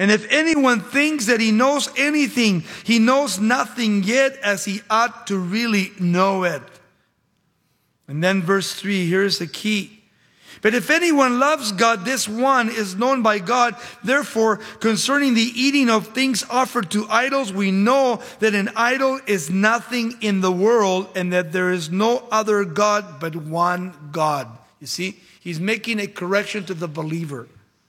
And if anyone thinks that he knows anything, he knows nothing yet as he ought to really know it. And then verse 3, here's the key. But if anyone loves God, this one is known by God. Therefore, concerning the eating of things offered to idols, we know that an idol is nothing in the world and that there is no other God but one God. You see, he's making a correction to the believer.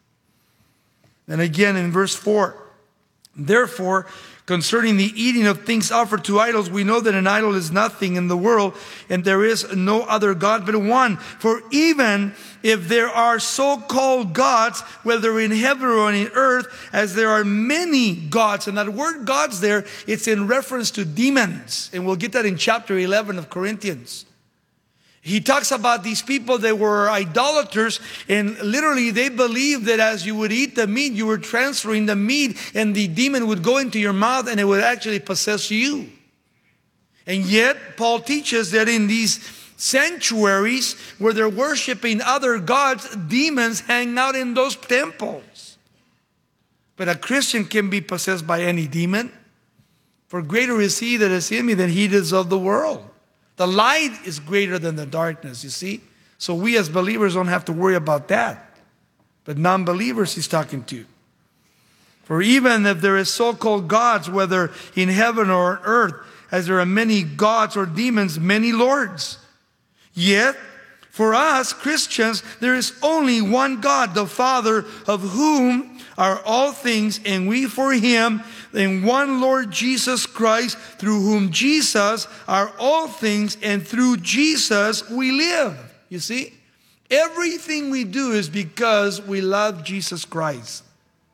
And again in verse 4, therefore, concerning the eating of things offered to idols, we know that an idol is nothing in the world, and there is no other God but one. For even if there are so-called gods, whether in heaven or on earth, as there are many gods, and that word gods there, it's in reference to demons. And we'll get that in chapter 11 of Corinthians. He talks about these people that were idolaters, and literally they believed that as you would eat the meat, you were transferring the meat, and the demon would go into your mouth and it would actually possess you. And yet, Paul teaches that in these sanctuaries where they're worshiping other gods, demons hang out in those temples. But a Christian can be possessed by any demon. For greater is he that is in me than he that is of the world. The light is greater than the darkness, you see. So we as believers don't have to worry about that. But non-believers he's talking to. For even if there is so-called gods, whether in heaven or on earth, as there are many gods or demons, many lords. Yet, for us Christians, there is only one God, the Father, of whom are all things, and we for him, and one Lord Jesus Christ, through whom Jesus are all things, and through Jesus we live. You see? Everything we do is because we love Jesus Christ.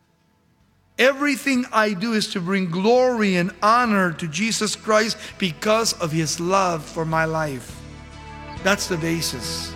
Everything I do is to bring glory and honor to Jesus Christ because of his love for my life. That's the basis.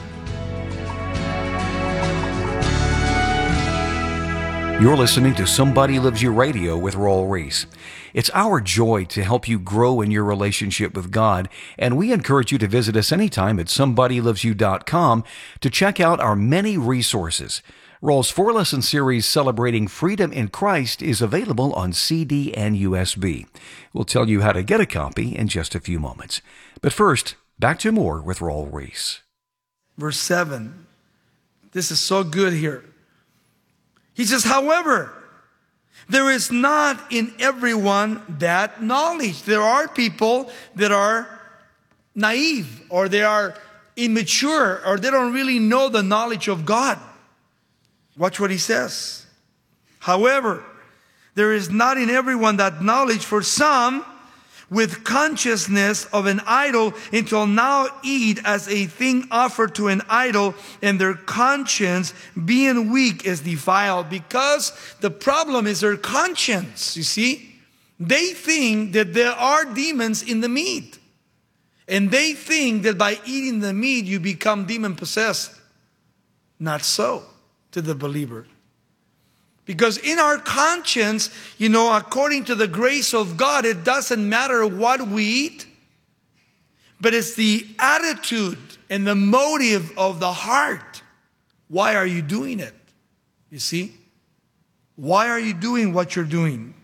You're listening to Somebody Loves You Radio with Raul Ries. It's our joy to help you grow in your relationship with God, and we encourage you to visit us anytime at somebodylovesyou.com to check out our many resources. Raul's 4-lesson series celebrating freedom in Christ is available on CD and USB. We'll tell you how to get a copy in just a few moments. But first, back to more with Raul Ries. Verse 7. This is so good here. He says, however, there is not in everyone that knowledge. There are people that are naive, or they are immature, or they don't really know the knowledge of God. Watch what he says. However, there is not in everyone that knowledge, for some with consciousness of an idol until now eat as a thing offered to an idol, and their conscience being weak is defiled. Because the problem is their conscience, you see. They think that there are demons in the meat. And they think that by eating the meat you become demon possessed. Not so to the believer. Because in our conscience, according to the grace of God, it doesn't matter what we eat, but it's the attitude and the motive of the heart. Why are you doing it? You see? Why are you doing what you're doing?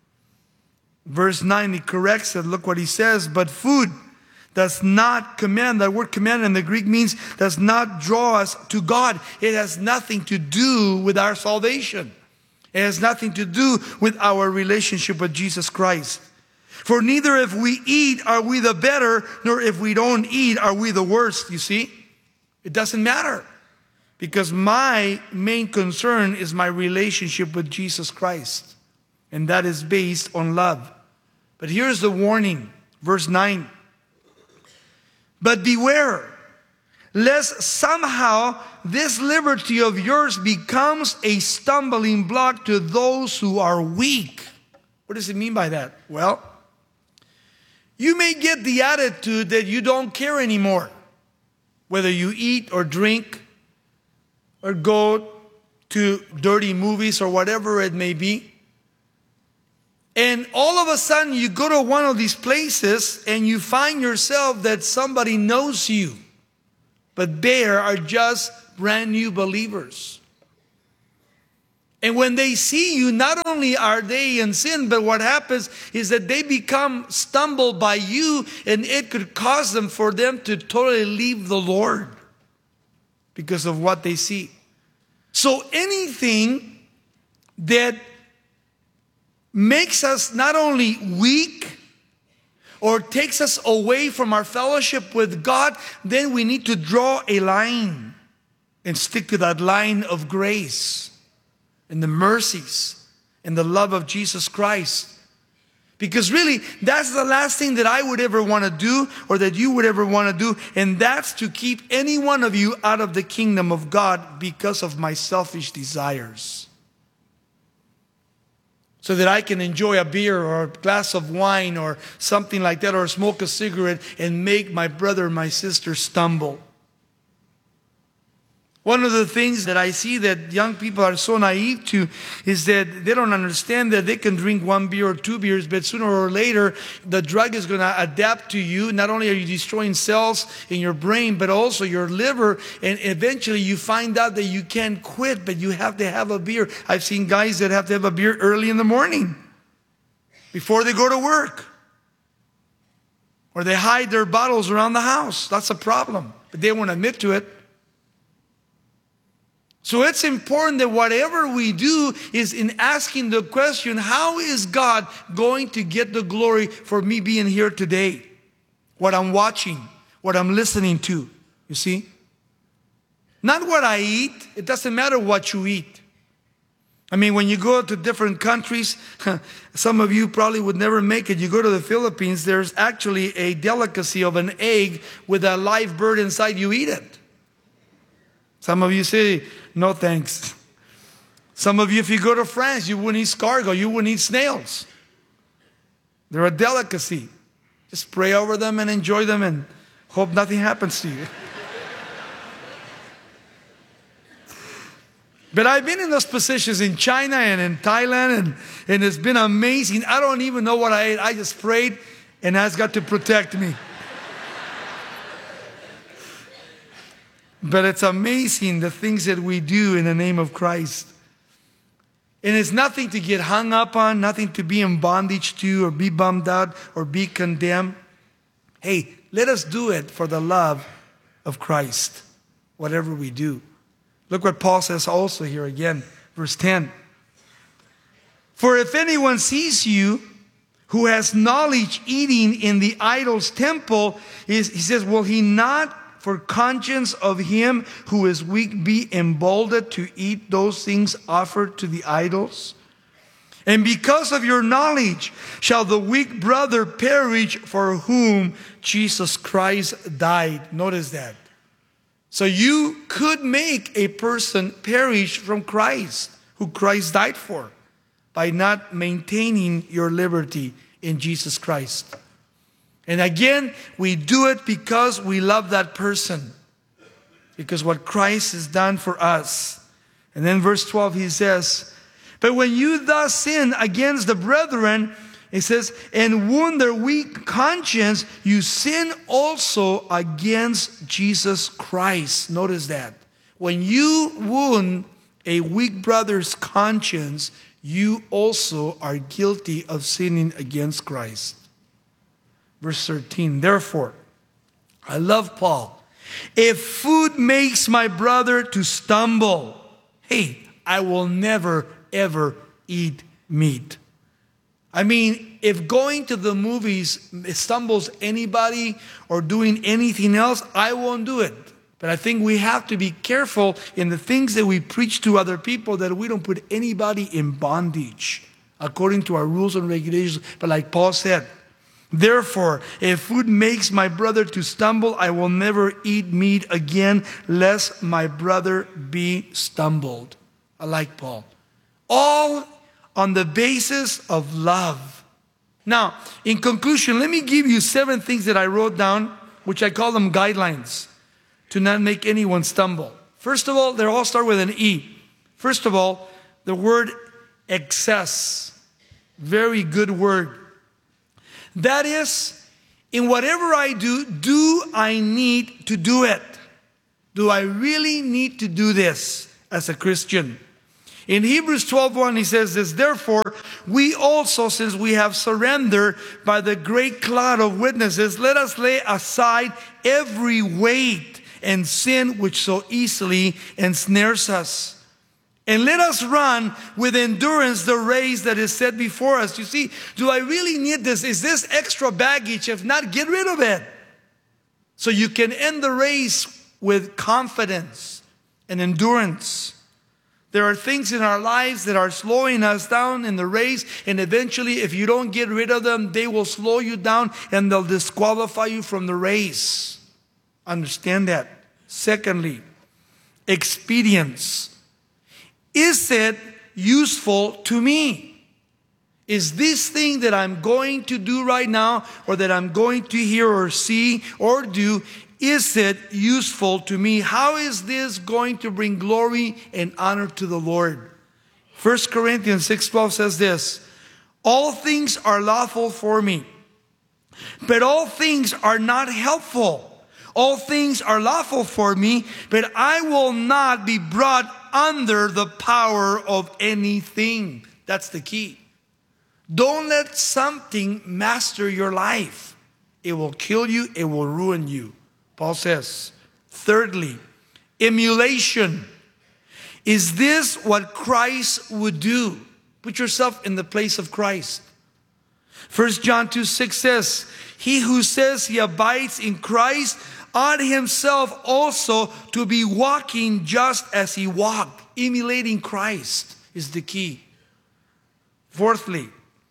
Verse 9, he corrects it. Look what he says. But food does not command. That word command in the Greek means does not draw us to God. It has nothing to do with our salvation. It has nothing to do with our relationship with Jesus Christ. For neither if we eat are we the better, nor if we don't eat are we the worst, you see? It doesn't matter. Because my main concern is my relationship with Jesus Christ. And that is based on love. But here's the warning. Verse 9. But beware, lest somehow this liberty of yours becomes a stumbling block to those who are weak. What does it mean by that? Well, you may get the attitude that you don't care anymore. Whether you eat or drink or go to dirty movies or whatever it may be. And all of a sudden you go to one of these places and you find yourself that somebody knows you. But there are just brand new believers. And when they see you, not only are they in sin, but what happens is that they become stumbled by you, and it could cause them for them to totally leave the Lord because of what they see. So anything that makes us not only weak or takes us away from our fellowship with God, then we need to draw a line and stick to that line of grace and the mercies and the love of Jesus Christ. Because really, that's the last thing that I would ever want to do, or that you would ever want to do, and that's to keep any one of you out of the kingdom of God because of my selfish desires. So that I can enjoy a beer or a glass of wine or something like that, or smoke a cigarette and make my brother or my sister stumble. One of the things that I see that young people are so naive to is that they don't understand that they can drink 1 beer or 2 beers, but sooner or later the drug is going to adapt to you. Not only are you destroying cells in your brain, but also your liver, and eventually you find out that you can't quit, but you have to have a beer. I've seen guys that have to have a beer early in the morning before they go to work. Or they hide their bottles around the house. That's a problem, but they won't admit to it. So it's important that whatever we do is in asking the question, how is God going to get the glory for me being here today? What I'm watching, what I'm listening to, you see? Not what I eat. It doesn't matter what you eat. I mean, when you go to different countries, some of you probably would never make it. You go to the Philippines, there's actually a delicacy of an egg with a live bird inside. You eat it. Some of you say, no thanks. Some of you, if you go to France, you wouldn't eat escargot, you wouldn't eat snails. They're a delicacy. Just pray over them and enjoy them and hope nothing happens to you. But I've been in those positions in China and in Thailand, and it's been amazing. I don't even know what I ate. I just prayed and asked God to protect me. But it's amazing the things that we do in the name of Christ. And it's nothing to get hung up on, nothing to be in bondage to, or be bummed out, or be condemned. Hey, let us do it for the love of Christ, whatever we do. Look what Paul says also here again, verse 10. For if anyone sees you who has knowledge eating in the idol's temple, he says, will he not for conscience of him who is weak be emboldened to eat those things offered to the idols? And because of your knowledge shall the weak brother perish for whom Jesus Christ died. Notice that. So you could make a person perish from Christ, who Christ died for, by not maintaining your liberty in Jesus Christ. And again, we do it because we love that person. Because what Christ has done for us. And then verse 12 he says, but when you thus sin against the brethren, it says, and wound their weak conscience, you sin also against Jesus Christ. Notice that. When you wound a weak brother's conscience, you also are guilty of sinning against Christ. Verse 13, therefore, I love Paul. If food makes my brother to stumble, hey, I will never, ever eat meat. I mean, if going to the movies stumbles anybody or doing anything else, I won't do it. But I think we have to be careful in the things that we preach to other people, that we don't put anybody in bondage according to our rules and regulations. But like Paul said, therefore, if food makes my brother to stumble, I will never eat meat again, lest my brother be stumbled. I like Paul. All on the basis of love. Now, in conclusion, let me give you 7 things that I wrote down, which I call them guidelines to not make anyone stumble. First of all, they all start with an E. First of all, the word excess. Very good word. That is, in whatever I do I need to do it? Do I really need to do this as a Christian? In Hebrews 12:1, he says this, therefore, we also, since we have surrendered by the great cloud of witnesses, let us lay aside every weight and sin which so easily ensnares us. And let us run with endurance the race that is set before us. You see, do I really need this? Is this extra baggage? If not, get rid of it. So you can end the race with confidence and endurance. There are things in our lives that are slowing us down in the race, and eventually, if you don't get rid of them, they will slow you down and they'll disqualify you from the race. Understand that. Secondly, expedience. Is it useful to me? Is this thing that I'm going to do right now, or that I'm going to hear or see or do, is it useful to me? How is this going to bring glory and honor to the Lord? 1 Corinthians 6:12 says this, all things are lawful for me, but all things are not helpful. All things are lawful for me, but I will not be brought under the power of anything. That's the key. Don't let something master your life. It will kill you. It will ruin you. Paul says, thirdly, emulation. Is this what Christ would do? Put yourself in the place of Christ. 1 John 2:6 says, he who says he abides in Christ ought himself also to be walking just as he walked. Emulating Christ is the key. Fourthly,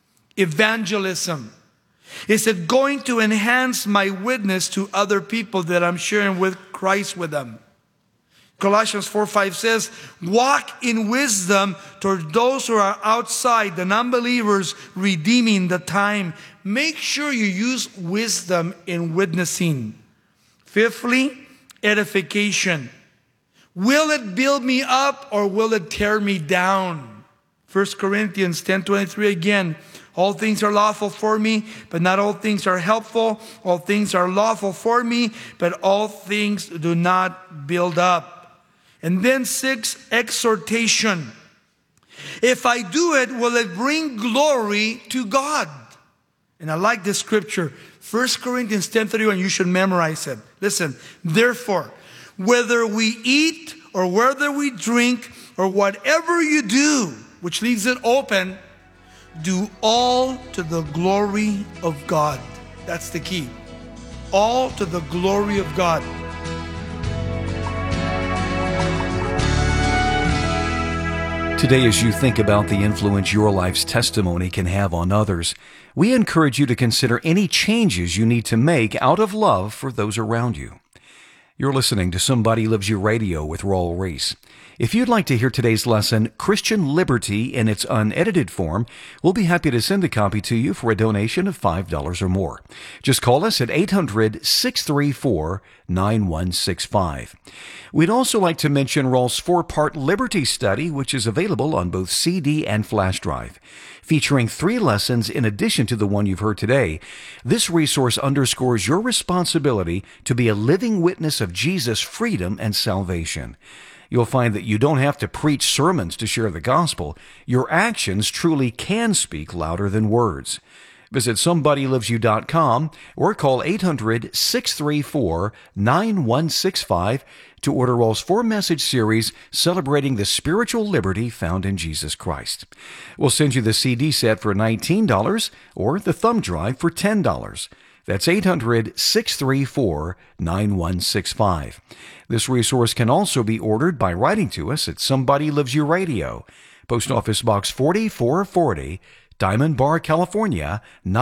evangelism. Is it going to enhance my witness to other people that I'm sharing with Christ with them? Colossians 4:5 says, walk in wisdom toward those who are outside, the non-believers, redeeming the time. Make sure you use wisdom in witnessing. Fifthly, edification. Will it build me up or will it tear me down? 1 Corinthians 10:23 again. All things are lawful for me, but not all things are helpful. All things are lawful for me, but all things do not build up. And then 6, exhortation. If I do it, will it bring glory to God? And I like this scripture. 1 Corinthians 10:31, you should memorize it. Listen, therefore, whether we eat or whether we drink or whatever you do, which leaves it open, do all to the glory of God. That's the key. All to the glory of God. Today, as you think about the influence your life's testimony can have on others, we encourage you to consider any changes you need to make out of love for those around you. You're listening to Somebody Loves You Radio with Raul Ries. If you'd like to hear today's lesson, Christian Liberty, in its unedited form, we'll be happy to send a copy to you for a donation of $5 or more. Just call us at 800-634-9165. We'd also like to mention Raul's 4-part Liberty Study, which is available on both CD and flash drive. Featuring 3 lessons in addition to the one you've heard today, this resource underscores your responsibility to be a living witness of Jesus' freedom and salvation. You'll find that you don't have to preach sermons to share the gospel. Your actions truly can speak louder than words. Visit SomebodyLovesYou.com or call 800-634-9165 to order Raul's 4-message series celebrating the spiritual liberty found in Jesus Christ. We'll send you the CD set for $19 or the thumb drive for $10. That's 800-634-9165. This resource can also be ordered by writing to us at Somebody Loves You Radio, Post Office Box 4440, Diamond Bar, California,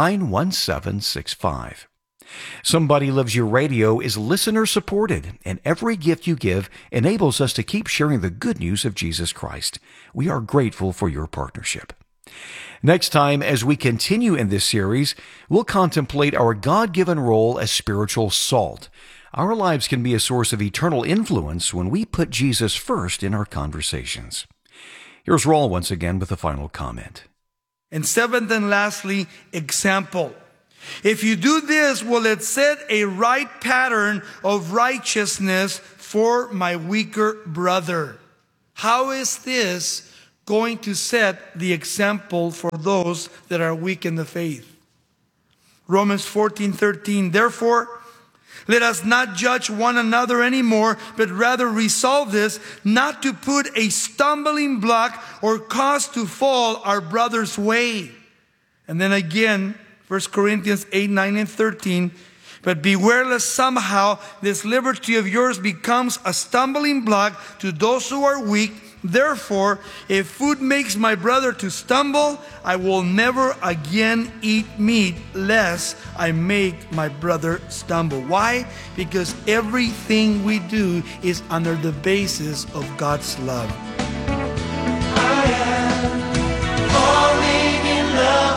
91765. Somebody Loves You Radio is listener-supported, and every gift you give enables us to keep sharing the good news of Jesus Christ. We are grateful for your partnership. Next time, as we continue in this series, we'll contemplate our God-given role as spiritual salt. Our lives can be a source of eternal influence when we put Jesus first in our conversations. Here's Raul once again with a final comment. And 7th and lastly, example. If you do this, will it set a right pattern of righteousness for my weaker brother? How is this going to set the example for those that are weak in the faith. Romans 14:13, therefore, let us not judge one another anymore, but rather resolve this, not to put a stumbling block or cause to fall our brother's way. And then again, 1 Corinthians 8, 9, and 13, but beware lest somehow this liberty of yours becomes a stumbling block to those who are weak. Therefore, if food makes my brother to stumble, I will never again eat meat, lest I make my brother stumble. Why? Because everything we do is under the basis of God's love. I am falling in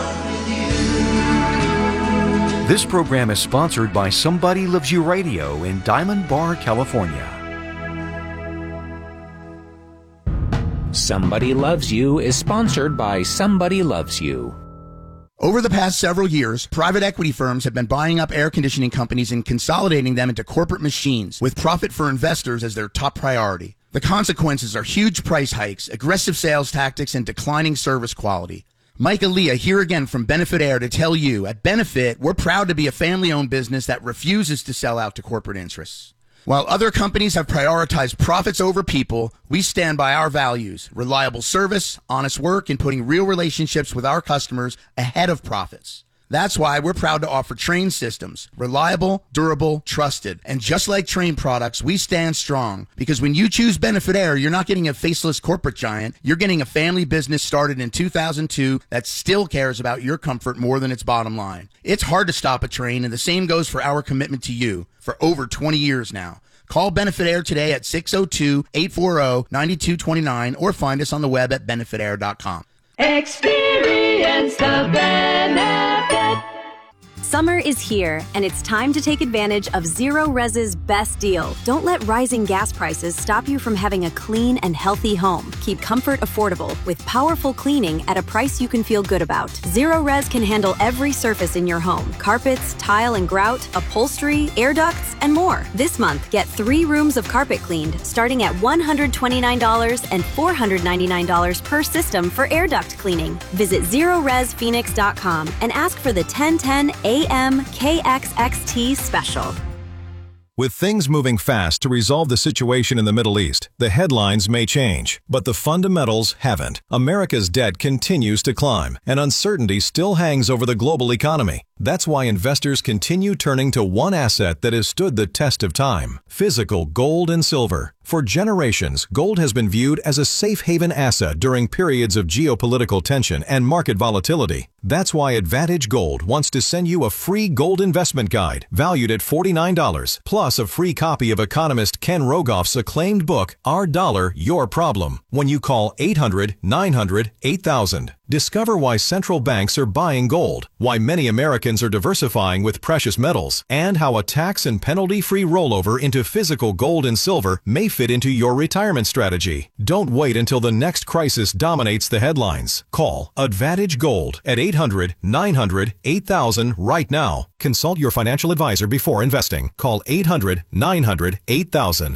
love with you. This program is sponsored by Somebody Loves You Radio in Diamond Bar, California. Somebody Loves You is sponsored by Somebody Loves You. Over the past several years, private equity firms have been buying up air conditioning companies and consolidating them into corporate machines with profit for investors as their top priority. The consequences are huge price hikes, aggressive sales tactics, and declining service quality. Mike Aaliyah here again from Benefit Air to tell you, at Benefit, we're proud to be a family-owned business that refuses to sell out to corporate interests. While other companies have prioritized profits over people, we stand by our values, reliable service, honest work, and putting real relationships with our customers ahead of profits. That's why we're proud to offer Trane systems, reliable, durable, trusted. And just like Trane products, we stand strong, because when you choose Benefit Air, you're not getting a faceless corporate giant. You're getting a family business started in 2002 that still cares about your comfort more than its bottom line. It's hard to stop a Trane, and the same goes for our commitment to you for over 20 years now. Call Benefit Air today at 602-840-9229 or find us on the web at benefitair.com. Experience the benefit. Summer is here, and it's time to take advantage of Zero Res's best deal. Don't let rising gas prices stop you from having a clean and healthy home. Keep comfort affordable with powerful cleaning at a price you can feel good about. Zero Res can handle every surface in your home: carpets, tile and grout, upholstery, air ducts, and more. This month, get 3 rooms of carpet cleaned, starting at $129 and $499 per system for air duct cleaning. Visit ZeroResPhoenix.com and ask for the 1010 AM KXXT special. With things moving fast to resolve the situation in the Middle East, the headlines may change, but the fundamentals haven't. America's debt continues to climb, and uncertainty still hangs over the global economy. That's why investors continue turning to one asset that has stood the test of time: physical gold and silver. For generations, gold has been viewed as a safe haven asset during periods of geopolitical tension and market volatility. That's why Advantage Gold wants to send you a free gold investment guide valued at $49, plus a free copy of economist Ken Rogoff's acclaimed book, Our Dollar, Your Problem, when you call 800-900-8000. Discover why central banks are buying gold, why many Americans are diversifying with precious metals, and how a tax and penalty-free rollover into physical gold and silver may fit into your retirement strategy. Don't wait until the next crisis dominates the headlines. Call Advantage Gold at 800-900-8000 right now. Consult your financial advisor before investing. Call 800-900-8000.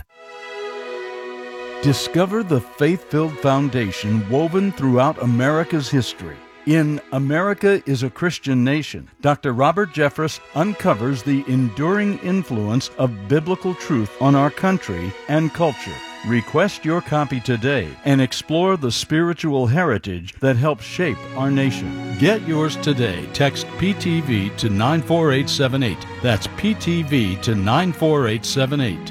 Discover the faith-filled foundation woven throughout America's history. In America is a Christian Nation, Dr. Robert Jeffress uncovers the enduring influence of biblical truth on our country and culture. Request your copy today and explore the spiritual heritage that helps shape our nation. Get yours today. Text PTV to 94878. That's PTV to 94878.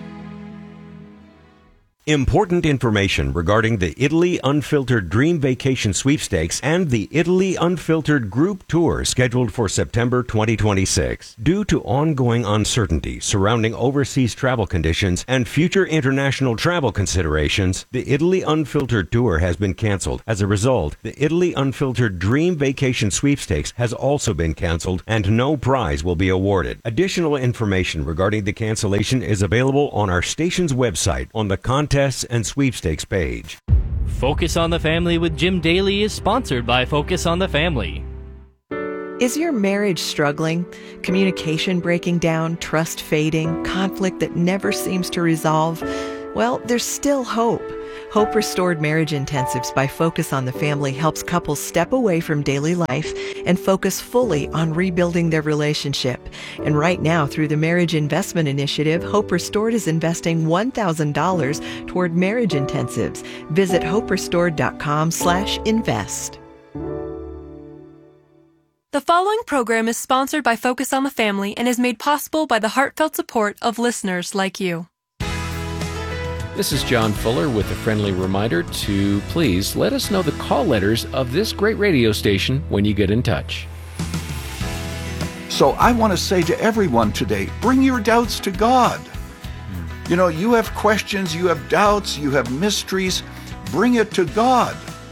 Important information regarding the Italy Unfiltered Dream Vacation Sweepstakes and the Italy Unfiltered Group Tour scheduled for September 2026. Due to ongoing uncertainty surrounding overseas travel conditions and future international travel considerations, the Italy Unfiltered Tour has been canceled. As a result, the Italy Unfiltered Dream Vacation Sweepstakes has also been canceled and no prize will be awarded. Additional information regarding the cancellation is available on our station's website on the Contests and Sweepstakes page. Focus on the Family with Jim Daly is sponsored by Focus on the Family. Is your marriage struggling? Communication breaking down, trust fading, conflict that never seems to resolve? Well, there's still hope. Hope Restored Marriage Intensives by Focus on the Family helps couples step away from daily life and focus fully on rebuilding their relationship. And right now, through the Marriage Investment Initiative, Hope Restored is investing $1,000 toward marriage intensives. Visit hoperestored.com/invest. The following program is sponsored by Focus on the Family and is made possible by the heartfelt support of listeners like you. This is John Fuller with a friendly reminder to please let us know the call letters of this great radio station when you get in touch. So I want to say to everyone today, bring your doubts to God. You know, you have questions, you have doubts, you have mysteries. Bring it to God.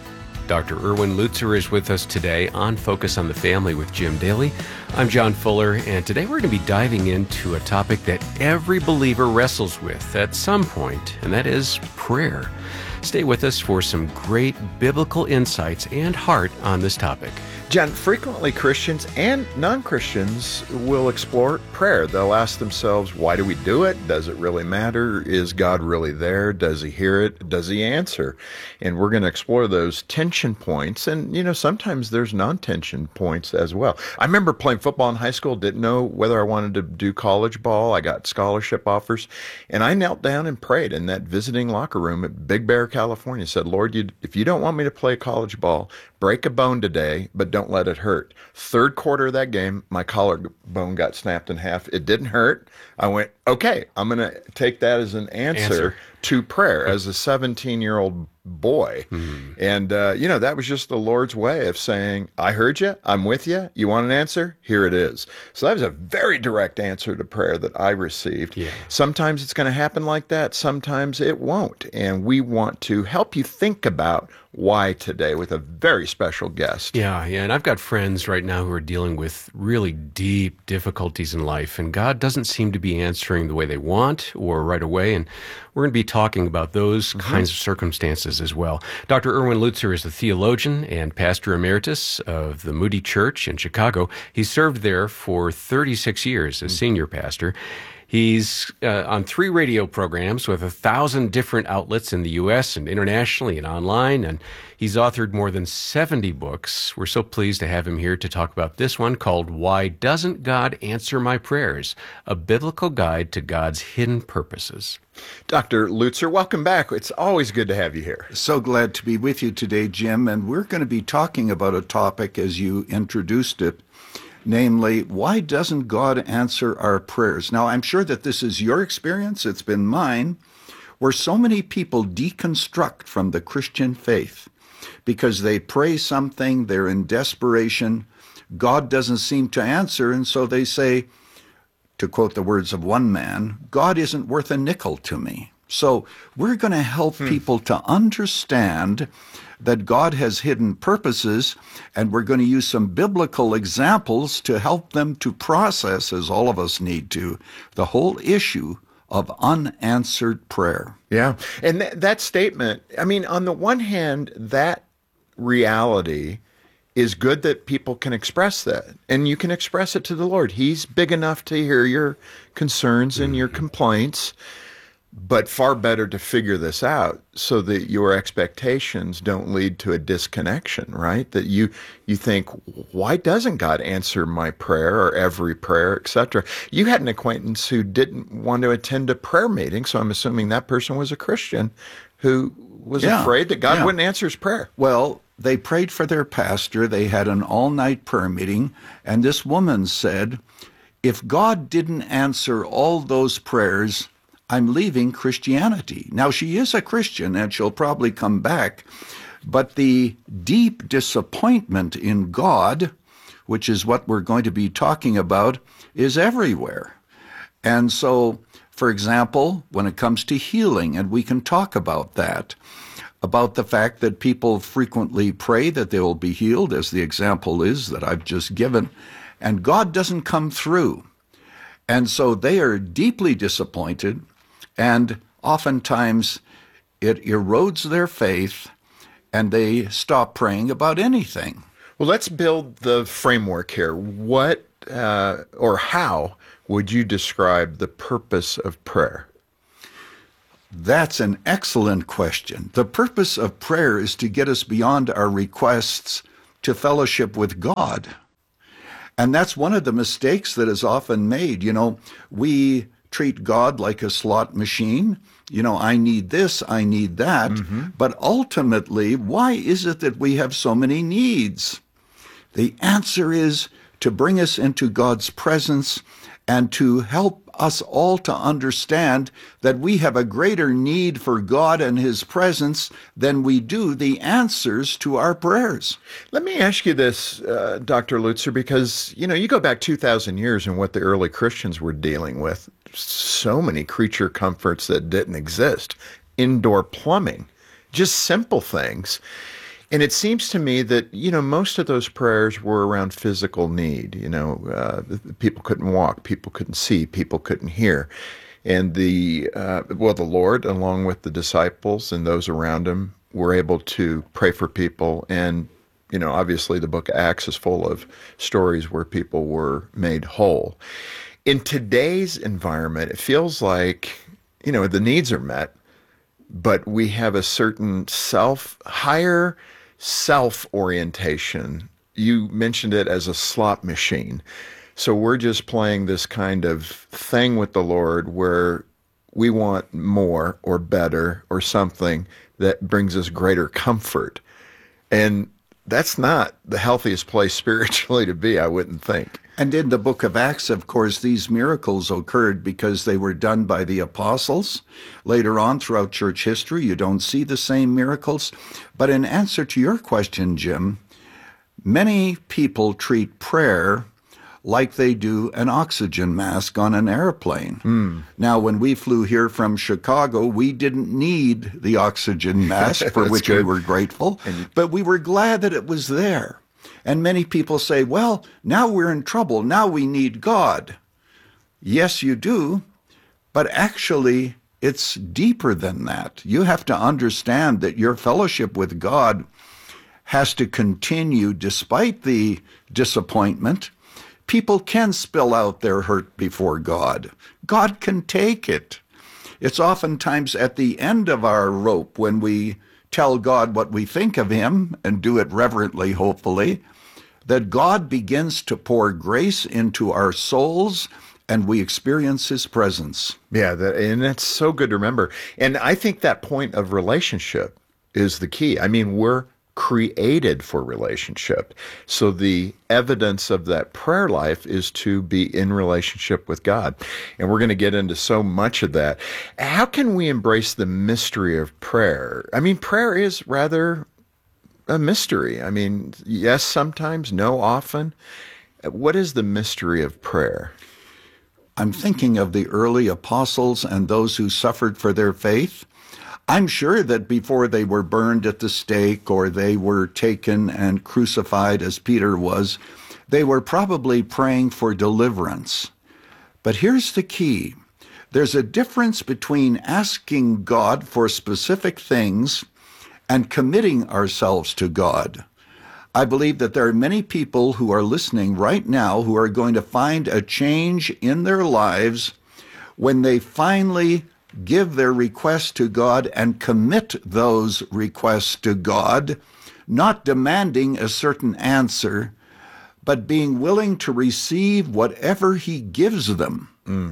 Dr. Erwin Lutzer is with us today on Focus on the Family with Jim Daly. I'm John Fuller, and today we're going to be diving into a topic that every believer wrestles with at some point, and that is prayer. Stay with us for some great biblical insights and heart on this topic. John, frequently Christians and non-Christians will explore prayer. They'll ask themselves, why do we do it? Does it really matter? Is God really there? Does he hear it? Does he answer? And we're going to explore those tension points. And, you know, sometimes there's non-tension points as well. I remember playing football in high school, didn't know whether I wanted to do college ball. I got scholarship offers. And I knelt down and prayed in that visiting locker room at Big Bear, California. Said, Lord, if you don't want me to play college ball, break a bone today, but don't let it hurt. Third quarter of that game, my collarbone got snapped in half. It didn't hurt. I went, okay, I'm going to take that as an answer to prayer as a 17-year-old boy. And, you know, that was just the Lord's way of saying, I heard you. I'm with you. You want an answer? Here it is. So that was a very direct answer to prayer that I received. Yeah. Sometimes it's going to happen like that. Sometimes it won't. And we want to help you think about why today with a very special guest. Yeah. And I've got friends right now who are dealing with really deep difficulties in life, and God doesn't seem to be answering the way they want or right away. And we're going to be talking about those kinds of circumstances as well. Dr. Erwin Lutzer is a theologian and pastor emeritus of the Moody Church in Chicago. He served there for 36 years as senior pastor. He's on 3 radio programs with 1,000 different outlets in the U.S. and internationally and online, and he's authored more than 70 books. We're so pleased to have him here to talk about this one called Why Doesn't God Answer My Prayers? A Biblical Guide to God's Hidden Purposes. Dr. Lutzer, welcome back. It's always good to have you here. So glad to be with you today, Jim, and we're going to be talking about a topic as you introduced it, namely, why doesn't God answer our prayers? Now, I'm sure that this is your experience, it's been mine, where so many people deconstruct from the Christian faith because they pray something, they're in desperation, God doesn't seem to answer, and so they say, to quote the words of one man, God isn't worth a nickel to me. So we're going to help people to understand that God has hidden purposes, and we're going to use some biblical examples to help them to process, as all of us need to, the whole issue of unanswered prayer. Yeah, and that statement, I mean, on the one hand, that reality is good that people can express that, and you can express it to the Lord. He's big enough to hear your concerns and your complaints, but far better to figure this out so that your expectations don't lead to a disconnection, right? That you think, why doesn't God answer my prayer or every prayer, etc.? You had an acquaintance who didn't want to attend a prayer meeting, so I'm assuming that person was a Christian who was afraid that God wouldn't answer his prayer. Well, they prayed for their pastor. They had an all-night prayer meeting, and this woman said, if God didn't answer all those prayers, I'm leaving Christianity. Now, she is a Christian, and she'll probably come back, but the deep disappointment in God, which is what we're going to be talking about, is everywhere. And so, for example, when it comes to healing, and we can talk about that, about the fact that people frequently pray that they will be healed, as the example is that I've just given, and God doesn't come through. And so they are deeply disappointed, and oftentimes it erodes their faith, and they stop praying about anything. Well, let's build the framework here. What or how would you describe the purpose of prayer? That's an excellent question. The purpose of prayer is to get us beyond our requests to fellowship with God. And that's one of the mistakes that is often made. You know, we treat God like a slot machine. You know, I need this, I need that. But ultimately, why is it that we have so many needs? The answer is to bring us into God's presence and to help us all to understand that we have a greater need for God and His presence than we do the answers to our prayers. Let me ask you this, Dr. Lutzer, because, you know, you go back 2,000 years and what the early Christians were dealing with, so many creature comforts that didn't exist, indoor plumbing, just simple things. And it seems to me that, you know, most of those prayers were around physical need. You know, people couldn't walk, people couldn't see, people couldn't hear. And the Lord, along with the disciples and those around him, were able to pray for people. And, you know, obviously the book of Acts is full of stories where people were made whole. In today's environment, it feels like, you know, the needs are met, but we have a certain higher self-orientation. You mentioned it as a slot machine. So we're just playing this kind of thing with the Lord where we want more or better or something that brings us greater comfort. And that's not the healthiest place spiritually to be, I wouldn't think. And in the book of Acts, of course, these miracles occurred because they were done by the apostles. Later on throughout church history, you don't see the same miracles. But in answer to your question, Jim, many people treat prayer like they do an oxygen mask on an airplane. Now, when we flew here from Chicago, we didn't need the oxygen mask, for which we were grateful, but we were glad that it was there. And many people say, well, now we're in trouble. Now we need God. Yes, you do. But actually, it's deeper than that. You have to understand that your fellowship with God has to continue despite the disappointment. People can spill out their hurt before God. God can take it. It's oftentimes at the end of our rope when we tell God what we think of Him and do it reverently, hopefully, that God begins to pour grace into our souls and we experience His presence. Yeah, and that's so good to remember. And I think that point of relationship is the key. I mean, we're created for relationship. So the evidence of that prayer life is to be in relationship with God. And we're going to get into so much of that. How can we embrace the mystery of prayer? I mean, prayer is rather a mystery. I mean, yes, sometimes, no, often. What is the mystery of prayer? I'm thinking of the early apostles and those who suffered for their faith. I'm sure that before they were burned at the stake or they were taken and crucified as Peter was, they were probably praying for deliverance. But here's the key. There's a difference between asking God for specific things and committing ourselves to God. I believe that there are many people who are listening right now who are going to find a change in their lives when they finally give their requests to God and commit those requests to God, not demanding a certain answer, but being willing to receive whatever He gives them.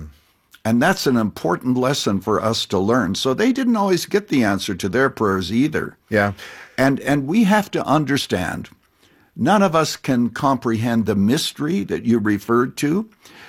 And that's an important lesson for us to learn. So they didn't always get the answer to their prayers either. Yeah. And we have to understand, none of us can comprehend the mystery that you referred to,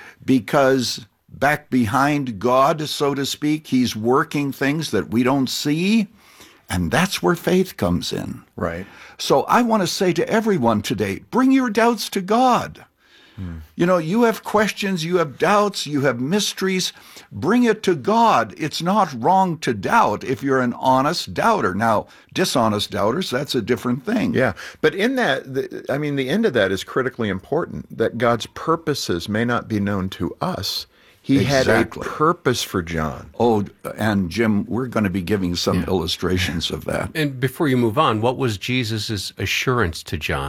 because back behind God, so to speak, He's working things that we don't see, and that's where faith comes in. Right. So I want to say to everyone today, bring your doubts to God. You know, you have questions, you have doubts, you have mysteries. Bring it to God. It's not wrong to doubt if you're an honest doubter. Now, dishonest doubters, that's a different thing. Yeah, but in that, the end of that is critically important, that God's purposes may not be known to us. He had a purpose for John. Oh, and Jim, we're going to be giving some illustrations of that. And before you move on, what was Jesus' assurance to John?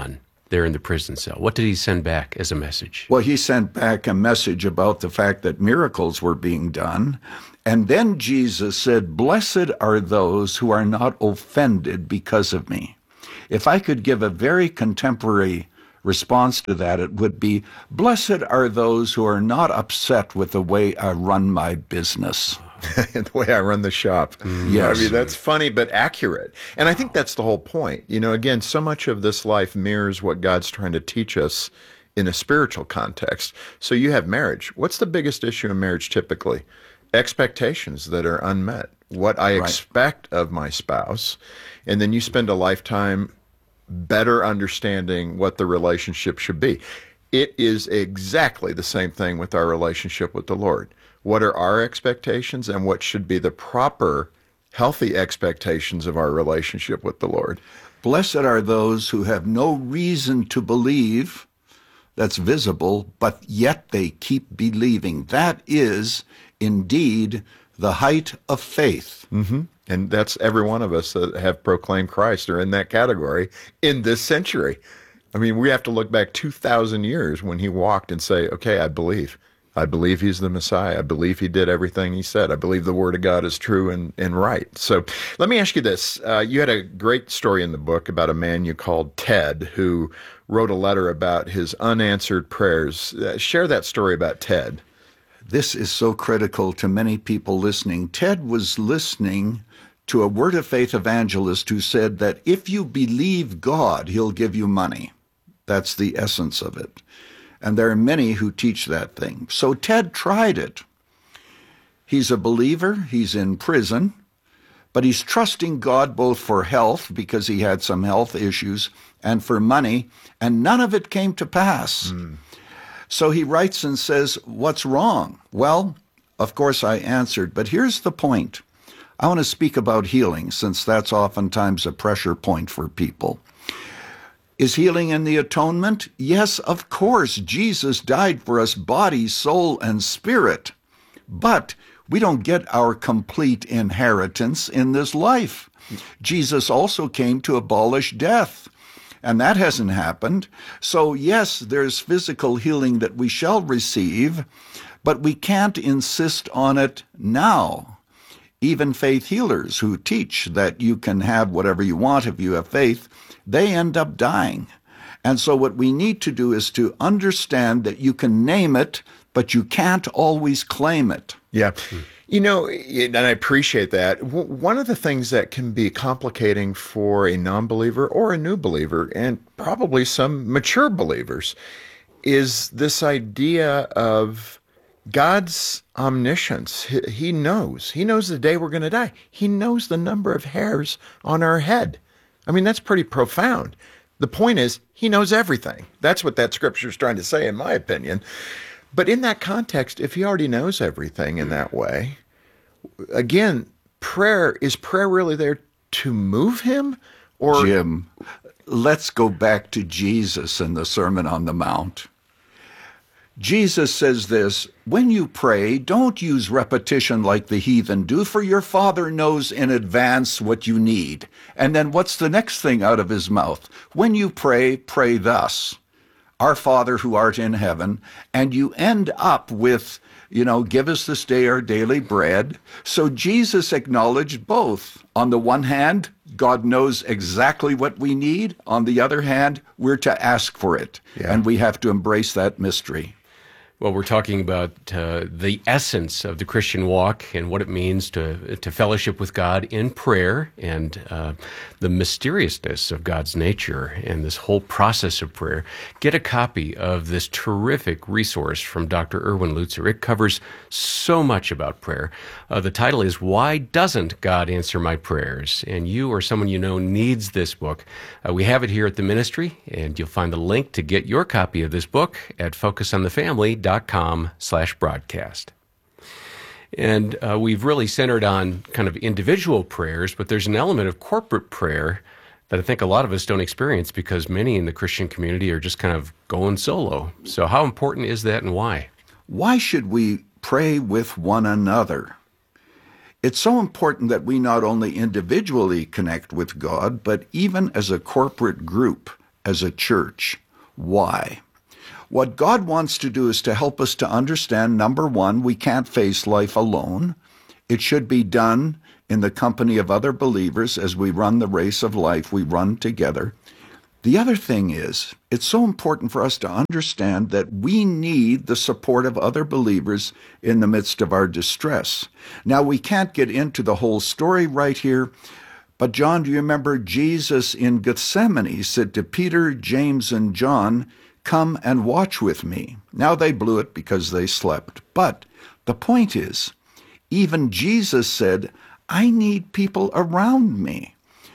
there in the prison cell? What did he send back as a message? Well, he sent back a message about the fact that miracles were being done. And then Jesus said, "Blessed are those who are not offended because of me." If I could give a very contemporary response to that, it would be, "Blessed are those who are not upset with the way I run my business." The way I run the shop. Yes. I mean, that's funny, but accurate. And I think that's the whole point. You know, again, so much of this life mirrors what God's trying to teach us in a spiritual context. So you have marriage. What's the biggest issue in marriage typically? Expectations that are unmet. What I expect of my spouse. And then you spend a lifetime better understanding what the relationship should be. It is exactly the same thing with our relationship with the Lord. What are our expectations and what should be the proper, healthy expectations of our relationship with the Lord? Blessed are those who have no reason to believe that's visible, but yet they keep believing. That is indeed the height of faith. Mm-hmm. And that's every one of us that have proclaimed Christ are in that category in this century. I mean, we have to look back 2,000 years when he walked and say, okay, I believe. I believe he's the Messiah. I believe he did everything he said. I believe the Word of God is true and right. So let me ask you this. You had a great story in the book about a man you called Ted who wrote a letter about his unanswered prayers. Share that story about Ted. This is so critical to many people listening. Ted was listening to a Word of Faith evangelist who said that if you believe God, he'll give you money. That's the essence of it. And there are many who teach that thing. So Ted tried it. He's a believer. He's in prison. But he's trusting God both for health, because he had some health issues, and for money. And none of it came to pass. So he writes and says, what's wrong? Well, of course I answered. But here's the point. I want to speak about healing, since that's oftentimes a pressure point for people. Is healing in the atonement? Yes, of course. Jesus died for us, body, soul, and spirit. But we don't get our complete inheritance in this life. Jesus also came to abolish death, and that hasn't happened. So yes, there's physical healing that we shall receive, but we can't insist on it now. Even faith healers who teach that you can have whatever you want if you have faith, they end up dying. And so what we need to do is to understand that you can name it, but you can't always claim it. Yeah. You know, and I appreciate that. One of the things that can be complicating for a non-believer or a new believer, and probably some mature believers, is this idea of God's omniscience. He knows. He knows the day we're going to die. He knows the number of hairs on our head. I mean, that's pretty profound. The point is, he knows everything. That's what that scripture is trying to say, in my opinion. But in that context, if he already knows everything in that way, again, is prayer really there to move him? Or Jim, let's go back to Jesus and the Sermon on the Mount. Jesus says this, when you pray, don't use repetition like the heathen do, for your Father knows in advance what you need. And then what's the next thing out of his mouth? When you pray, pray thus, our Father who art in heaven, and you end up with, give us this day our daily bread. So Jesus acknowledged both. On the one hand, God knows exactly what we need. On the other hand, we're to ask for it. Yeah. And we have to embrace that mystery. Well, we're talking about the essence of the Christian walk and what it means to fellowship with God in prayer, and the mysteriousness of God's nature and this whole process of prayer. Get a copy of this terrific resource from Dr. Erwin Lutzer. It covers so much about prayer. The title is Why Doesn't God Answer My Prayers? And you or someone you know needs this book. We have it here at the ministry, and you'll find the link to get your copy of this book at focusonthefamily.com/broadcast. And we've really centered on kind of individual prayers, but there's an element of corporate prayer that I think a lot of us don't experience because many in the Christian community are just kind of going solo. So how important is that and why? Why should we pray with one another? It's so important that we not only individually connect with God, but even as a corporate group. as a church. Why? What God wants to do is to help us to understand, number one, we can't face life alone. It should be done in the company of other believers. As we run the race of life, we run together. The other thing is, it's so important for us to understand that we need the support of other believers in the midst of our distress. Now, we can't get into the whole story right here, but John, do you remember Jesus in Gethsemane said to Peter, James, and John, "Come and watch with me." Now, they blew it because they slept. But the point is, even Jesus said, I need people around me.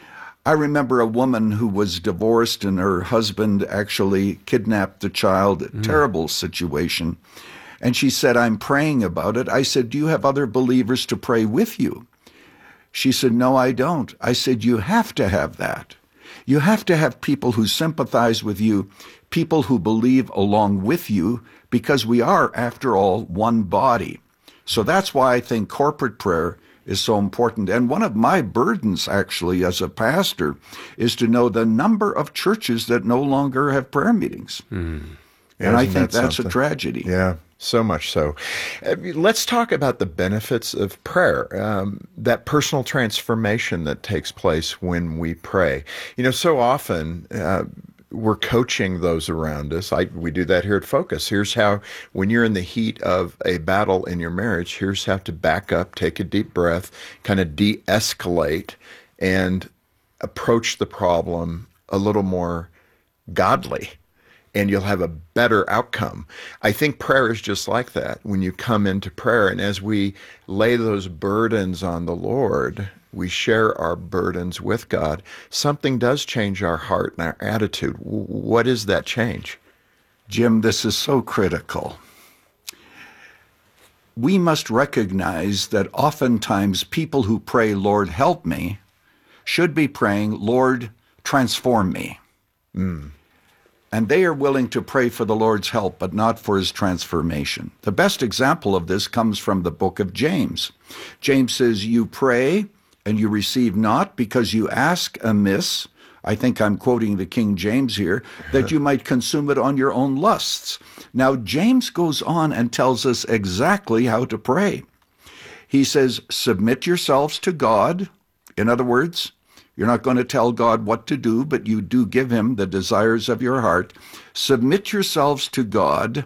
I remember a woman who was divorced and her husband actually kidnapped the child, a terrible situation. And she said, I'm praying about it. I said, do you have other believers to pray with you? She said, no, I don't. I said, you have to have that. You have to have people who sympathize with you, people who believe along with you, because we are, after all, one body. So that's why I think corporate prayer is so important. And one of my burdens, actually, as a pastor, is to know the number of churches that no longer have prayer meetings. And I think that's a tragedy. Yeah, so much so. Let's talk about the benefits of prayer, that personal transformation that takes place when we pray. You know, so often we're coaching those around us. We do that here at Focus. Here's how, when you're in the heat of a battle in your marriage, here's how to back up, take a deep breath, kind of de-escalate, and approach the problem a little more godly, and you'll have a better outcome. I think prayer is just like that. When you come into prayer, and as we lay those burdens on the Lord, we share our burdens with God, something does change our heart and our attitude. What is that change? Jim, this is so critical. We must recognize that oftentimes people who pray, Lord, help me, should be praying, Lord, transform me. And they are willing to pray for the Lord's help, but not for his transformation. The best example of this comes from the book of James. James says, you pray and you receive not because you ask amiss. I think I'm quoting the King James here, that you might consume it on your own lusts. Now, James goes on and tells us exactly how to pray. He says, submit yourselves to God. In other words, you're not going to tell God what to do, but you do give him the desires of your heart. Submit yourselves to God.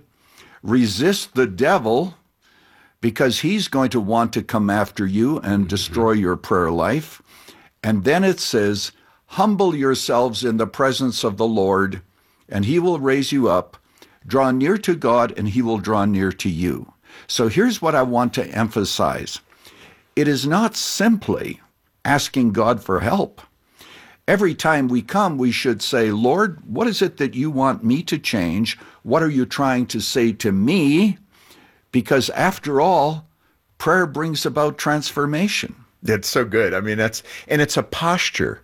Resist the devil, because he's going to want to come after you and destroy your prayer life. And then it says, humble yourselves in the presence of the Lord, and he will raise you up. Draw near to God, and he will draw near to you. So here's what I want to emphasize. It is not simply asking God for help. Every time we come, we should say, Lord, what is it that you want me to change? What are you trying to say to me? Because after all, prayer brings about transformation. It's so good. I mean, it's a posture,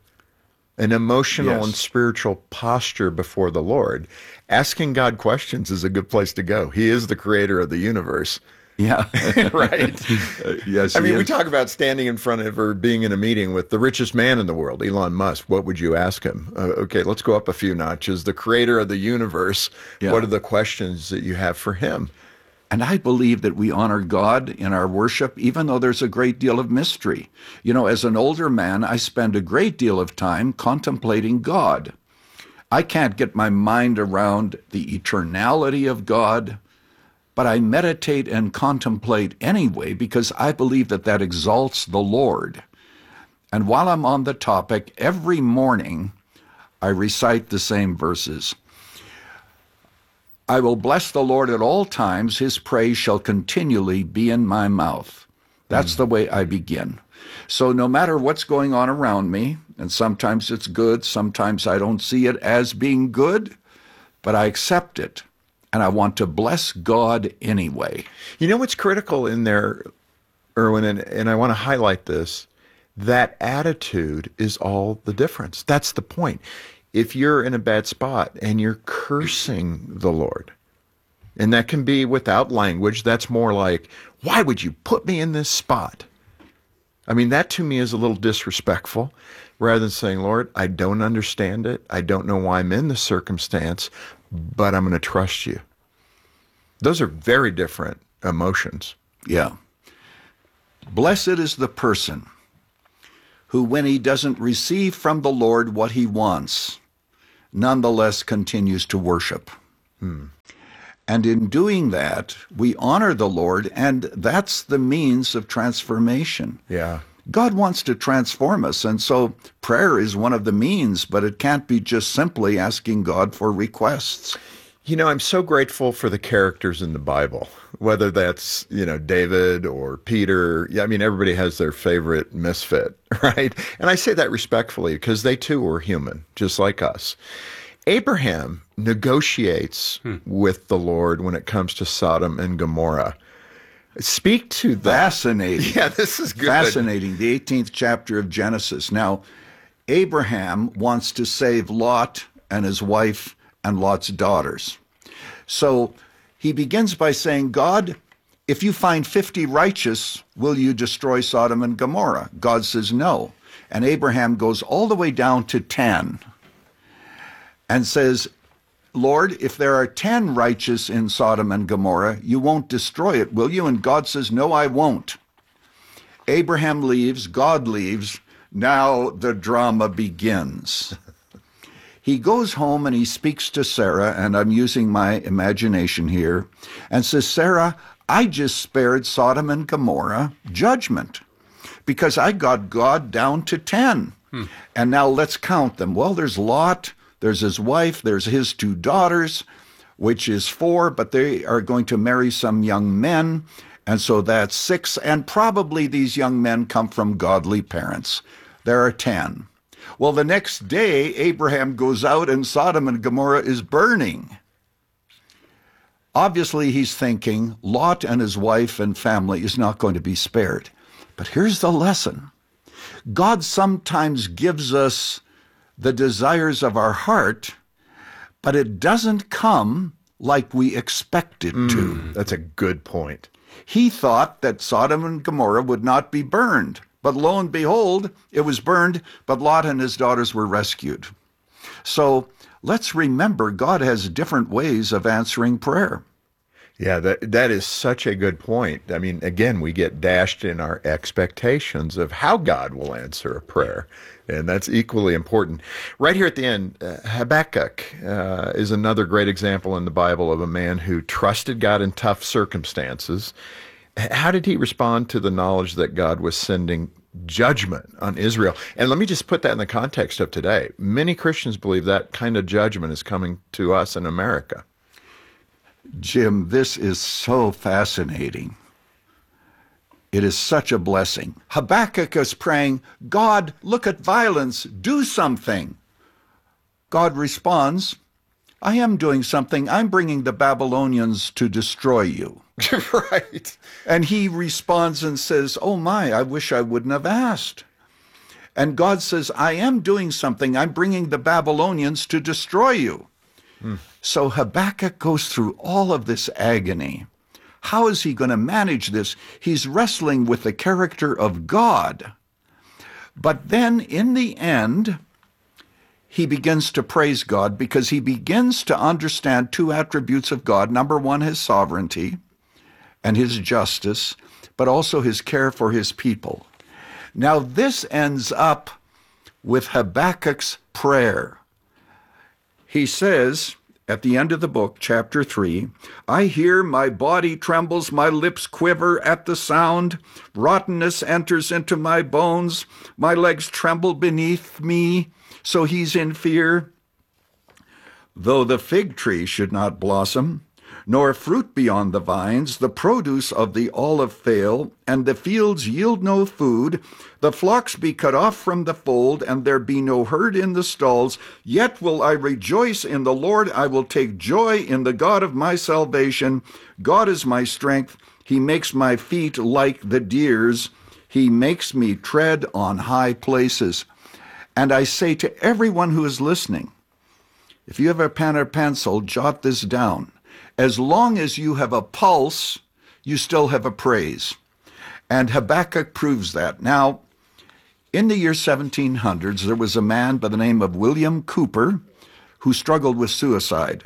an emotional and spiritual posture before the Lord. Asking God questions is a good place to go. He is the creator of the universe. Yeah. Right? Yes. I mean, we talk about standing in front of or being in a meeting with the richest man in the world, Elon Musk. What would you ask him? Okay, let's go up a few notches. The creator of the universe, what are the questions that you have for him? And I believe that we honor God in our worship, even though there's a great deal of mystery. You know, as an older man, I spend a great deal of time contemplating God. I can't get my mind around the eternality of God, but I meditate and contemplate anyway because I believe that that exalts the Lord. And while I'm on the topic, every morning I recite the same verses. I will bless the Lord at all times. His praise shall continually be in my mouth. That's the way I begin. So no matter what's going on around me, and sometimes it's good, sometimes I don't see it as being good, but I accept it. And I want to bless God anyway. You know what's critical in there, Erwin, and I want to highlight this, that attitude is all the difference. That's the point. If you're in a bad spot and you're cursing the Lord, and that can be without language, that's more like, why would you put me in this spot? I mean, that to me is a little disrespectful. Rather than saying, Lord, I don't understand it. I don't know why I'm in this circumstance, but I'm going to trust you. Those are very different emotions. Yeah. Blessed is the person who, when he doesn't receive from the Lord what he wants, nonetheless continues to worship. And in doing that, we honor the Lord, and that's the means of transformation. Yeah. God wants to transform us, and so prayer is one of the means, but it can't be just simply asking God for requests. You know, I'm so grateful for the characters in the Bible, whether that's, David or Peter. Yeah, I mean, everybody has their favorite misfit, right? And I say that respectfully because they too were human, just like us. Abraham negotiates with the Lord when it comes to Sodom and Gomorrah. Speak to that. Fascinating. Yeah, this is good. Fascinating. The 18th chapter of Genesis. Now, Abraham wants to save Lot and his wife and Lot's daughters. So he begins by saying, God, if you find 50 righteous, will you destroy Sodom and Gomorrah? God says no. And Abraham goes all the way down to 10 and says, Lord, if there are 10 righteous in Sodom and Gomorrah, you won't destroy it, will you? And God says, no, I won't. Abraham leaves, God leaves. Now the drama begins. He goes home and he speaks to Sarah, and I'm using my imagination here, and says, Sarah, I just spared Sodom and Gomorrah judgment because I got God down to 10. And now let's count them. Well, there's Lot, there's his wife, there's his 2 daughters, which is 4, but they are going to marry some young men, and so that's 6, and probably these young men come from godly parents. There are 10. Well, the next day, Abraham goes out and Sodom and Gomorrah is burning. Obviously, he's thinking Lot and his wife and family is not going to be spared. But here's the lesson. God sometimes gives us the desires of our heart, but it doesn't come like we expect it to. That's a good point. He thought that Sodom and Gomorrah would not be burned. But lo and behold, it was burned, but Lot and his daughters were rescued. So let's remember God has different ways of answering prayer. Yeah, that is such a good point. I mean, again, we get dashed in our expectations of how God will answer a prayer, and that's equally important. Right here at the end, Habakkuk is another great example in the Bible of a man who trusted God in tough circumstances. How did he respond to the knowledge that God was sending judgment on Israel? And let me just put that in the context of today. Many Christians believe that kind of judgment is coming to us in America. Jim, this is so fascinating. It is such a blessing. Habakkuk is praying, God, look at violence, do something. God responds, I am doing something. I'm bringing the Babylonians to destroy you. Right. And he responds and says, oh my, I wish I wouldn't have asked. And God says, I am doing something. I'm bringing the Babylonians to destroy you. So Habakkuk goes through all of this agony. How is he going to manage this? He's wrestling with the character of God. But then in the end, he begins to praise God because he begins to understand 2 attributes of God. Number 1, his sovereignty and his justice, but also his care for his people. Now this ends up with Habakkuk's prayer. He says at the end of the book, chapter 3, I hear, my body trembles, my lips quiver at the sound. Rottenness enters into my bones. My legs tremble beneath me. So he's in fear. Though the fig tree should not blossom, nor fruit be on the vines, the produce of the olive fail, and the fields yield no food, the flocks be cut off from the fold, and there be no herd in the stalls, yet will I rejoice in the Lord, I will take joy in the God of my salvation. God is my strength, he makes my feet like the deer's, he makes me tread on high places. And I say to everyone who is listening, if you have a pen or pencil, jot this down. As long as you have a pulse, you still have a praise. And Habakkuk proves that. Now, in the year 1700s, there was a man by the name of William Cooper who struggled with suicide.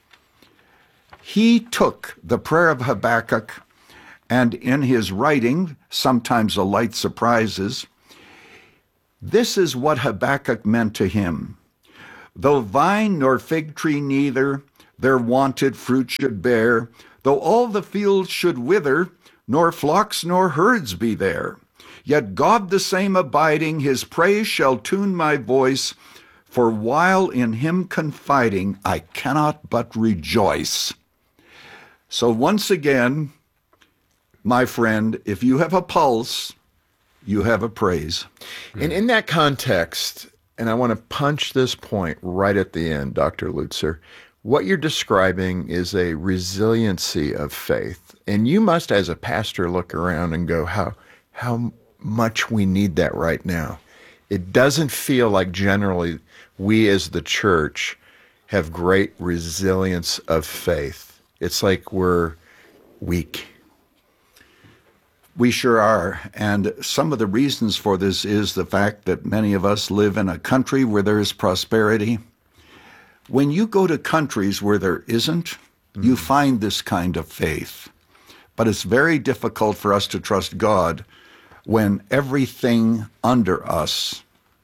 He took the prayer of Habakkuk, and in his writing, sometimes a light surprises, this is what Habakkuk meant to him. Though vine nor fig tree neither their wonted fruit should bear, though all the fields should wither, nor flocks nor herds be there, yet God the same abiding, his praise shall tune my voice, for while in him confiding, I cannot but rejoice. So once again, my friend, if you have a pulse, you have a praise. And in that context, and I want to punch this point right at the end, Dr. Lutzer, what you're describing is a resiliency of faith. And you must, as a pastor, look around and go, how much we need that right now. It doesn't feel like generally we as the church have great resilience of faith. It's like we're weak. We sure are. And some of the reasons for this is the fact that many of us live in a country where there is prosperity. When you go to countries where there isn't, you find this kind of faith. But it's very difficult for us to trust God when everything under us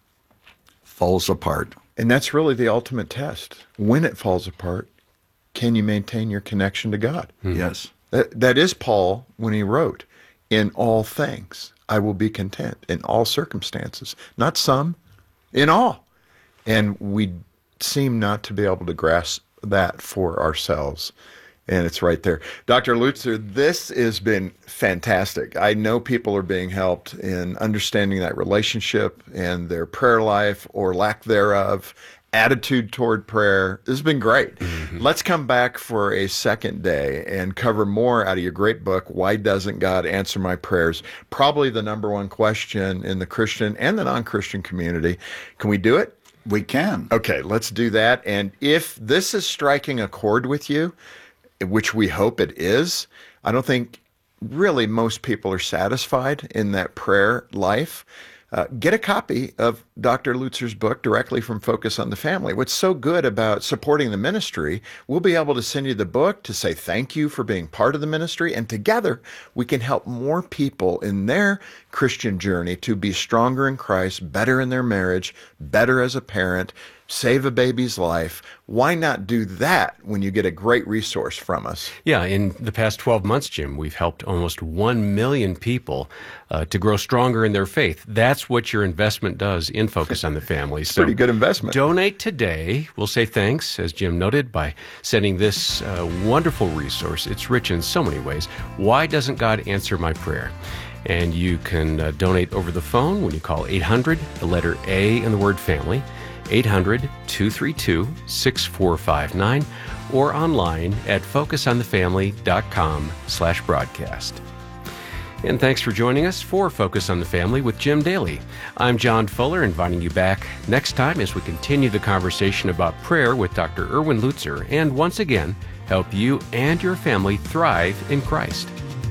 falls apart. And that's really the ultimate test. When it falls apart, can you maintain your connection to God? Yes. That is Paul when he wrote, in all things I will be content, in all circumstances. Not some, in all. And we seem not to be able to grasp that for ourselves. And it's right there. Dr. Lutzer, this has been fantastic. I know people are being helped in understanding that relationship and their prayer life or lack thereof, attitude toward prayer. This has been great. Let's come back for a second day and cover more out of your great book, Why Doesn't God Answer My Prayers? Probably the number one question in the Christian and the non-Christian community. Can we do it? We can. Okay, let's do that. And if this is striking a chord with you, which we hope it is, I don't think really most people are satisfied in that prayer life. Get a copy of Dr. Lutzer's book directly from Focus on the Family. What's so good about supporting the ministry, we'll be able to send you the book to say thank you for being part of the ministry, and together we can help more people in their Christian journey to be stronger in Christ, better in their marriage, better as a parent, save a baby's life. Why not do that when you get a great resource from us? Yeah, in the past 12 months, Jim, we've helped almost 1 million people to grow stronger in their faith. That's what your investment does in Focus on the Family. So pretty good investment. Donate today. We'll say thanks, as Jim noted, by sending this wonderful resource. It's rich in so many ways. Why Doesn't God Answer My Prayer? And you can donate over the phone when you call 800, the letter A in the word family, 800-232-6459, or online at focusonthefamily.com/broadcast. And thanks for joining us for Focus on the Family with Jim Daly. I'm John Fuller, inviting you back next time as we continue the conversation about prayer with Dr. Erwin Lutzer, and once again, help you and your family thrive in Christ.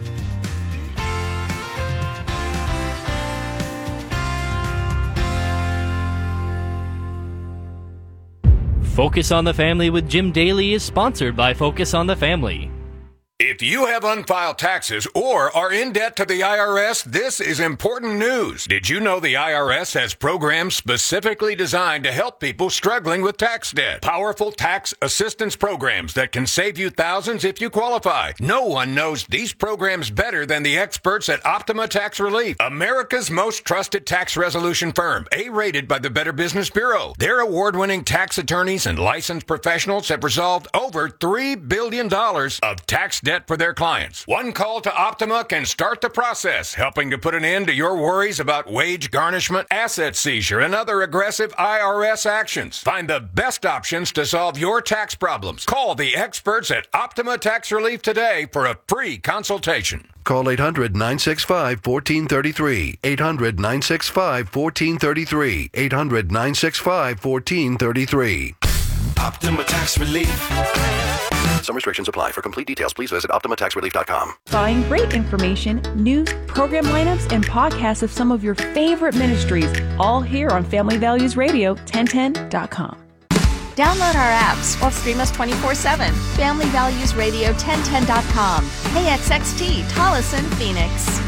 Focus on the Family with Jim Daly is sponsored by Focus on the Family. If you have unfiled taxes or are in debt to the IRS, this is important news. Did you know the IRS has programs specifically designed to help people struggling with tax debt? Powerful tax assistance programs that can save you thousands if you qualify. No one knows these programs better than the experts at Optima Tax Relief, America's most trusted tax resolution firm, A-rated by the Better Business Bureau. Their award-winning tax attorneys and licensed professionals have resolved over $3 billion of tax debt for their clients. One call to Optima can start the process, helping to put an end to your worries about wage garnishment, asset seizure, and other aggressive IRS actions. Find the best options to solve your tax problems. Call the experts at Optima Tax Relief today for a free consultation. Call 800-965-1433. 800-965-1433. 800-965-1433. Optima Tax Relief. Some restrictions apply. For complete details, please visit OptimaTaxRelief.com. Find great information, news, program lineups, and podcasts of some of your favorite ministries, all here on Family Values Radio, 1010.com. Download our apps or stream us 24/7. Family Values Radio, 1010.com. KXXT, Tolleson, Phoenix.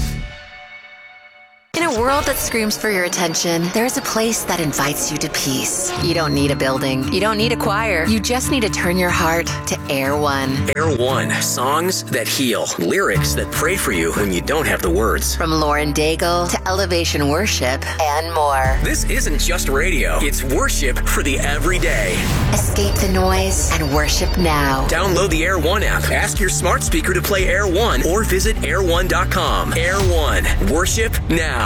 In a world that screams for your attention, there's a place that invites you to peace. You don't need a building. You don't need a choir. You just need to turn your heart to Air One. Air One, songs that heal, lyrics that pray for you when you don't have the words. From Lauren Daigle to Elevation Worship and more. This isn't just radio. It's worship for the everyday. Escape the noise and worship now. Download the Air One app. Ask your smart speaker to play Air One or visit air1.com. Air One, worship now.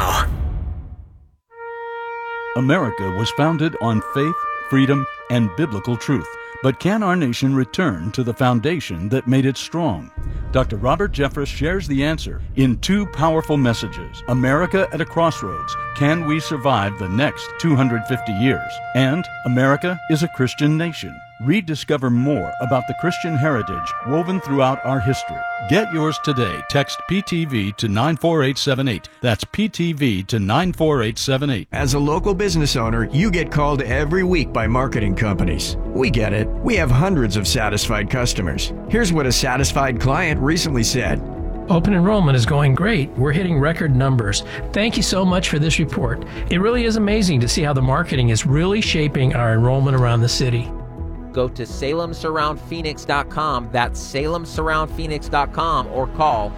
America was founded on faith, freedom, and biblical truth. But can our nation return to the foundation that made it strong? Dr. Robert Jeffress shares the answer in two powerful messages. America at a Crossroads. Can we survive the next 250 years? And America is a Christian nation. Rediscover more about the Christian heritage woven throughout our history. Get yours today. Text PTV to 94878. That's PTV to 94878. As a local business owner, you get called every week by marketing companies. We get it. We have hundreds of satisfied customers. Here's what a satisfied client recently said. Open enrollment is going great. We're hitting record numbers. Thank you so much for this report. It really is amazing to see how the marketing is really shaping our enrollment around the city. Go to SalemSurroundPhoenix.com. That's SalemSurroundPhoenix.com or call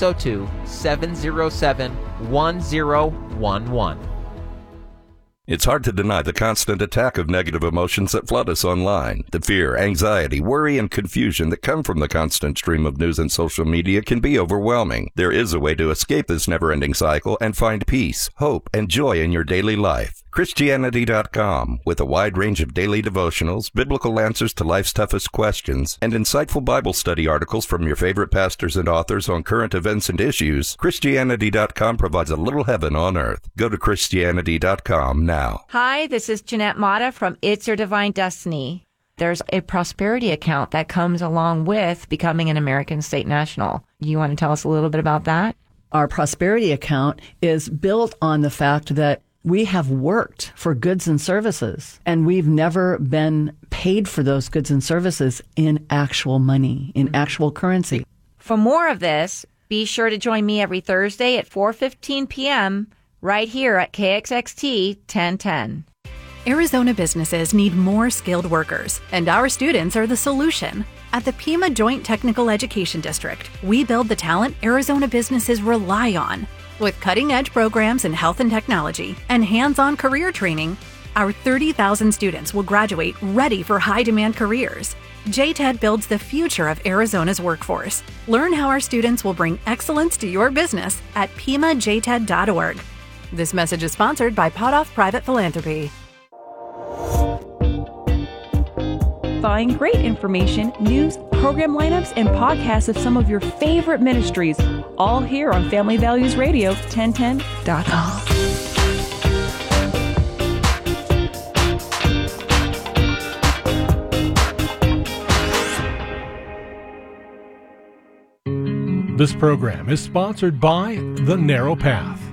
602-707-1011. It's hard to deny the constant attack of negative emotions that flood us online. The fear, anxiety, worry, and confusion that come from the constant stream of news and social media can be overwhelming. There is a way to escape this never-ending cycle and find peace, hope, and joy in your daily life. Christianity.com, with a wide range of daily devotionals, biblical answers to life's toughest questions, and insightful Bible study articles from your favorite pastors and authors on current events and issues, Christianity.com provides a little heaven on earth. Go to Christianity.com now. Hi, this is Jeanette Mata from It's Your Divine Destiny. There's a prosperity account that comes along with becoming an American state national. You want to tell us a little bit about that? Our prosperity account is built on the fact that we have worked for goods and services, and we've never been paid for those goods and services in actual money, in actual currency. For more of this, be sure to join me every Thursday at 4:15 p.m. right here at KXXT 1010. Arizona businesses need more skilled workers, and our students are the solution. At the Pima Joint Technical Education District, we build the talent Arizona businesses rely on. With cutting-edge programs in health and technology and hands-on career training, our 30,000 students will graduate ready for high-demand careers. JTED builds the future of Arizona's workforce. Learn how our students will bring excellence to your business at PimaJTED.org. This message is sponsored by Potoff Private Philanthropy. Find great information, news, program lineups, and podcasts of some of your favorite ministries, all here on Family Values Radio, 1010.com. This program is sponsored by The Narrow Path.